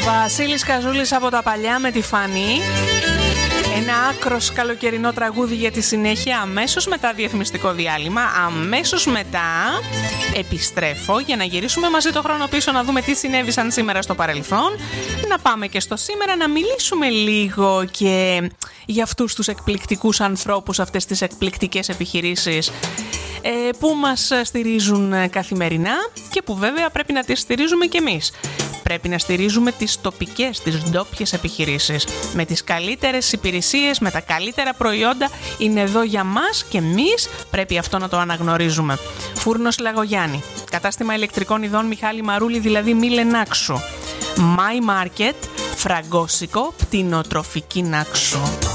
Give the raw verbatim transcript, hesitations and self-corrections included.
Βασίλης Καζούλης από τα παλιά με τη Φανή. Ένα άκρος καλοκαιρινό τραγούδι για τη συνέχεια. Αμέσως μετά διαφημιστικό διάλειμμα. Αμέσως μετά επιστρέφω για να γυρίσουμε μαζί το χρόνο πίσω, να δούμε τι συνέβησαν σήμερα στο παρελθόν. Να πάμε και στο σήμερα, να μιλήσουμε λίγο και για αυτούς τους εκπληκτικούς ανθρώπους, αυτές τις εκπληκτικές επιχειρήσεις που μας στηρίζουν καθημερινά και που βέβαια πρέπει να τις στηρίζουμε κι εμείς. Πρέπει να στηρίζουμε τις τοπικές, τις ντόπιες επιχειρήσεις. Με τις καλύτερες υπηρεσίες, με τα καλύτερα προϊόντα, είναι εδώ για μας και εμείς πρέπει αυτό να το αναγνωρίζουμε. Φούρνος Λαγογιάννη, κατάστημα ηλεκτρικών ειδών Μιχάλη Μαρούλη, δηλαδή Μήλε Νάξου. My Market, Φραγκόσικο, πτηνοτροφική Νάξου.